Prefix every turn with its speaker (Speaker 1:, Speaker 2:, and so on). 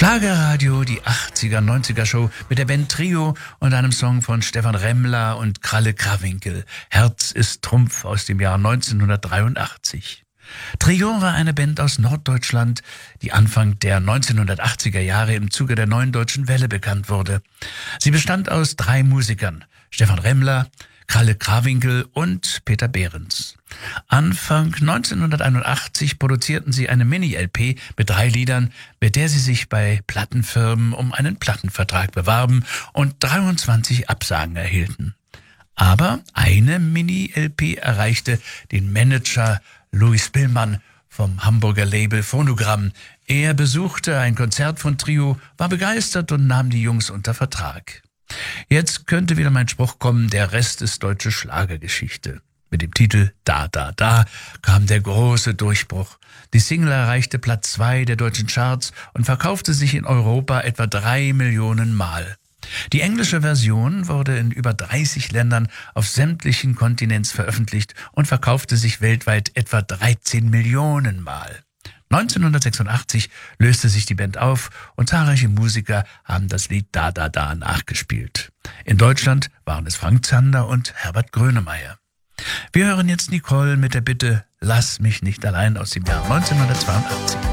Speaker 1: Schlagerradio, die 80er, 90er Show mit der Band Trio und einem Song von Stephan Remmler und Kralle Krawinkel. Herz ist Trumpf aus dem Jahr 1983. Trio war eine Band aus Norddeutschland, die Anfang der 1980er Jahre im Zuge der Neuen Deutschen Welle bekannt wurde. Sie bestand aus 3 Musikern: Stephan Remmler, Kralle Krawinkel und Peter Behrens. Anfang 1981 produzierten sie eine Mini-LP mit 3 Liedern, mit der sie sich bei Plattenfirmen um einen Plattenvertrag bewarben und 23 Absagen erhielten. Aber eine Mini-LP erreichte den Manager Louis Spillmann vom Hamburger Label Phonogramm. Er besuchte ein Konzert von Trio, war begeistert und nahm die Jungs unter Vertrag. Jetzt könnte wieder mein Spruch kommen, der Rest ist deutsche Schlagergeschichte. Mit dem Titel Da, Da, Da kam der große Durchbruch. Die Single erreichte Platz 2 der deutschen Charts und verkaufte sich in Europa etwa 3 Millionen Mal. Die englische Version wurde in über 30 Ländern auf sämtlichen Kontinents veröffentlicht und verkaufte sich weltweit etwa 13 Millionen Mal. 1986 löste sich die Band auf und zahlreiche Musiker haben das Lied Da, Da, Da nachgespielt. In Deutschland waren es Frank Zander und Herbert Grönemeyer. Wir hören jetzt Nicole mit der Bitte Lass mich nicht allein aus dem Jahr 1982.